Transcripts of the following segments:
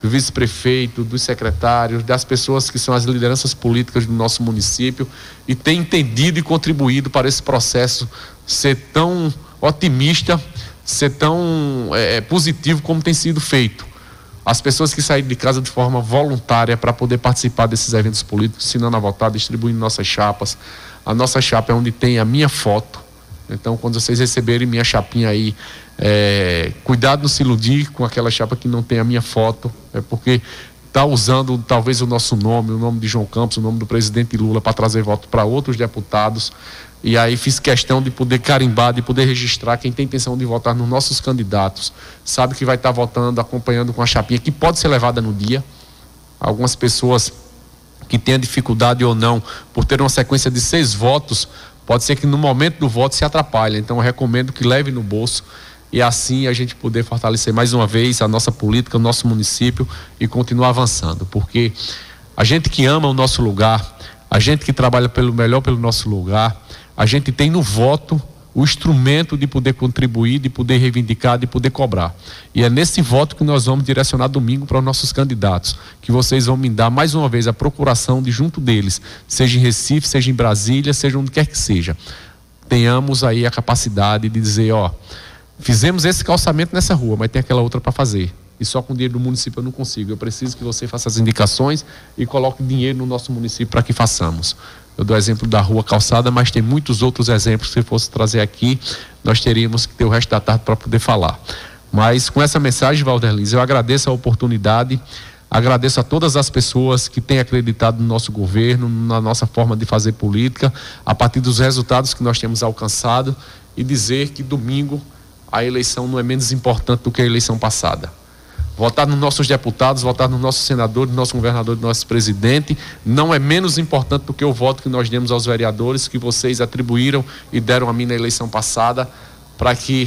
do vice-prefeito, dos secretários, das pessoas que são as lideranças políticas do nosso município, e tem entendido e contribuído para esse processo ser tão otimista, ser tão positivo como tem sido feito. As pessoas que saíram de casa de forma voluntária para poder participar desses eventos políticos, ensinando a votar, distribuindo nossas chapas. A nossa chapa é onde tem a minha foto. Então, quando vocês receberem minha chapinha aí, cuidado não se iludir com aquela chapa que não tem a minha foto, porque está usando talvez o nosso nome, o nome de João Campos, o nome do presidente Lula para trazer voto para outros deputados. E aí fiz questão de poder carimbar, de poder registrar quem tem intenção de votar nos nossos candidatos. Sabe que vai estar votando, acompanhando com a chapinha, que pode ser levada no dia. Algumas pessoas que tenham dificuldade ou não, por ter uma sequência de 6 votos, pode ser que no momento do voto se atrapalhe. Então eu recomendo que leve no bolso, e assim a gente poder fortalecer mais uma vez a nossa política, o nosso município, e continuar avançando. Porque a gente que ama o nosso lugar, a gente que trabalha pelo melhor pelo nosso lugar, a gente tem no voto o instrumento de poder contribuir, de poder reivindicar, de poder cobrar. E é nesse voto que nós vamos direcionar domingo para os nossos candidatos, que vocês vão me dar mais uma vez a procuração de junto deles, seja em Recife, seja em Brasília, seja onde quer que seja. Tenhamos aí a capacidade de dizer, fizemos esse calçamento nessa rua, mas tem aquela outra para fazer. E só com dinheiro do município eu não consigo. Eu preciso que você faça as indicações e coloque dinheiro no nosso município para que façamos. Eu dou exemplo da rua calçada, mas tem muitos outros exemplos que se fosse trazer aqui, nós teríamos que ter o resto da tarde para poder falar. Mas com essa mensagem, Valderlins, eu agradeço a oportunidade, agradeço a todas as pessoas que têm acreditado no nosso governo, na nossa forma de fazer política, a partir dos resultados que nós temos alcançado, e dizer que domingo a eleição não é menos importante do que a eleição passada. Votar nos nossos deputados, votar nos nossos senadores, no nosso governador, no nosso presidente, não é menos importante do que o voto que nós demos aos vereadores, que vocês atribuíram e deram a mim na eleição passada, para que,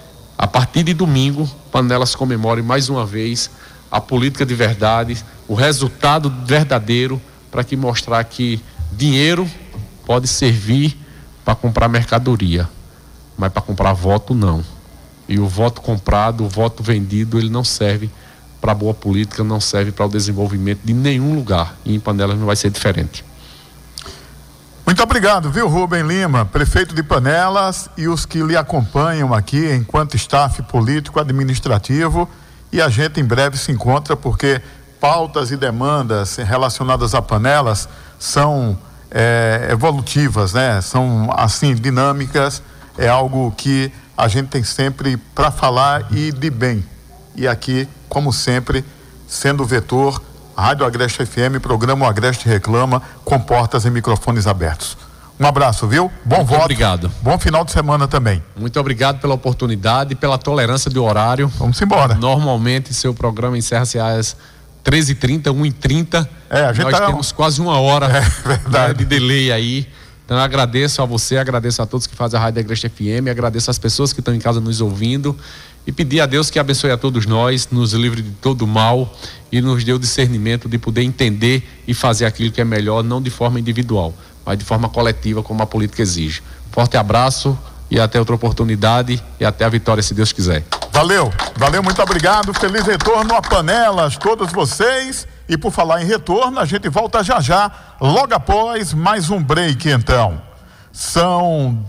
a partir de domingo, Panelas comemore mais uma vez a política de verdade, o resultado verdadeiro, para que mostrar que dinheiro pode servir para comprar mercadoria, mas para comprar voto não. E o voto comprado, o voto vendido, ele não serve para boa política, não serve para o desenvolvimento de nenhum lugar. E em Panelas não vai ser diferente. Muito obrigado, viu, Rubem Lima, prefeito de Panelas, e os que lhe acompanham aqui enquanto staff político, administrativo. E a gente em breve se encontra, porque pautas e demandas relacionadas a Panelas são evolutivas, né? São assim dinâmicas, é algo que a gente tem sempre para falar e de bem. E aqui, como sempre, sendo o vetor, Rádio Agreste FM, programa O Agreste Reclama, com portas e microfones abertos. Um abraço, viu? Bom voto. Obrigado. Bom final de semana também. Muito obrigado pela oportunidade e pela tolerância do horário. Vamos embora. Normalmente, seu programa encerra-se às 13h30, 1h30. Nós temos quase uma hora de delay aí. Então eu agradeço a você, agradeço a todos que fazem a Rádio Agreste FM, agradeço às pessoas que estão em casa nos ouvindo, e pedir a Deus que abençoe a todos nós, nos livre de todo mal e nos dê o discernimento de poder entender e fazer aquilo que é melhor, não de forma individual, mas de forma coletiva, como a política exige. Forte abraço e até outra oportunidade, e até a vitória, se Deus quiser. Valeu, muito obrigado, feliz retorno a Panelas, todos vocês. E por falar em retorno, a gente volta já, logo após mais um break então. São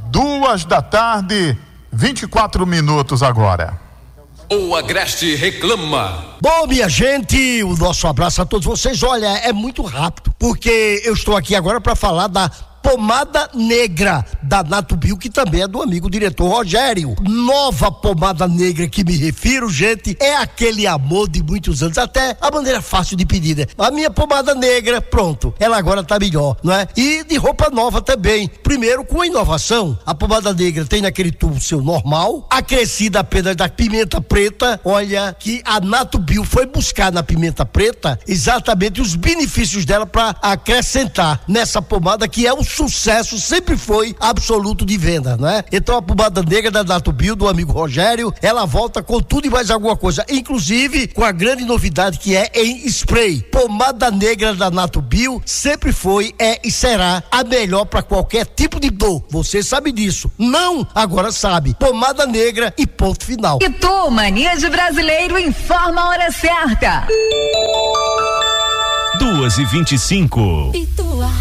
2h, 24 minutos agora. O Agreste reclama. Bom, minha gente, o nosso abraço a todos vocês. Olha, é muito rápido, porque eu estou aqui agora para falar da pomada negra da Natubio, que também é do amigo diretor Rogério. Nova pomada negra que me refiro, gente, é aquele amor de muitos anos, até a maneira fácil de pedir, né? A minha pomada negra, pronto, ela agora tá melhor, não é? E de roupa nova também. Primeiro, com a inovação, a pomada negra tem naquele tubo seu normal, acrescida apenas da pimenta preta. Olha que a Natubio foi buscar na pimenta preta exatamente os benefícios dela para acrescentar nessa pomada, que é o sucesso sempre foi absoluto de venda, né? Então a pomada negra da Natubio, do amigo Rogério, ela volta com tudo e mais alguma coisa, inclusive com a grande novidade que é em spray. Pomada negra da Natubio sempre foi, é e será a melhor para qualquer tipo de dor. Você sabe disso. Não, agora sabe. Pomada negra e ponto final. E tu, Mania de Brasileiro, informa a hora certa. 2h25.